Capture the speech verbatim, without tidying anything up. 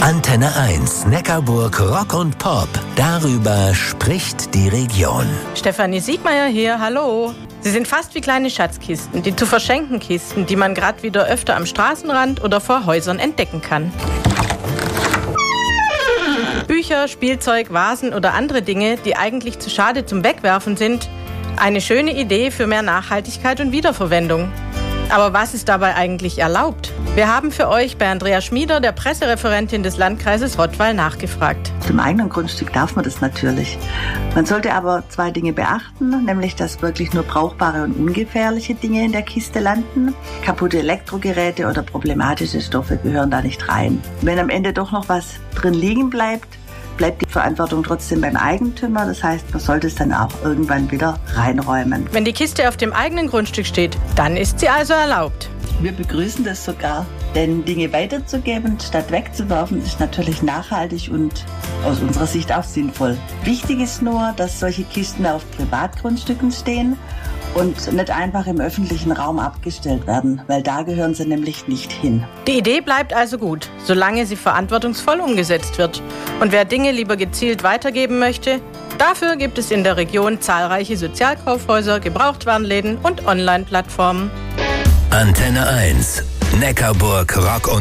Antenne eins, Neckarburg Rock und Pop. Darüber spricht die Region. Stefanie Siegmeier hier, hallo. Sie sind fast wie kleine Schatzkisten, die zu verschenken Kisten, die man gerade wieder öfter am Straßenrand oder vor Häusern entdecken kann. Bücher, Spielzeug, Vasen oder andere Dinge, die eigentlich zu schade zum Wegwerfen sind. Eine schöne Idee für mehr Nachhaltigkeit und Wiederverwendung. Aber was ist dabei eigentlich erlaubt? Wir haben für euch bei Andrea Schmieder, der Pressereferentin des Landkreises Rottweil, nachgefragt. Auf dem eigenen Grundstück darf man das natürlich. Man sollte aber zwei Dinge beachten, nämlich dass wirklich nur brauchbare und ungefährliche Dinge in der Kiste landen. Kaputte Elektrogeräte oder problematische Stoffe gehören da nicht rein. Wenn am Ende doch noch was drin liegen bleibt, bleibt die Verantwortung trotzdem beim Eigentümer. Das heißt, man sollte es dann auch irgendwann wieder reinräumen. Wenn die Kiste auf dem eigenen Grundstück steht, dann ist sie also erlaubt. Wir begrüßen das sogar, denn Dinge weiterzugeben, statt wegzuwerfen, ist natürlich nachhaltig und aus unserer Sicht auch sinnvoll. Wichtig ist nur, dass solche Kisten auf Privatgrundstücken stehen und nicht einfach im öffentlichen Raum abgestellt werden, weil da gehören sie nämlich nicht hin. Die Idee bleibt also gut, solange sie verantwortungsvoll umgesetzt wird. Und wer Dinge lieber gezielt weitergeben möchte, dafür gibt es in der Region zahlreiche Sozialkaufhäuser, Gebrauchtwarenläden und Online-Plattformen. Antenne eins, Neckarburg Rock und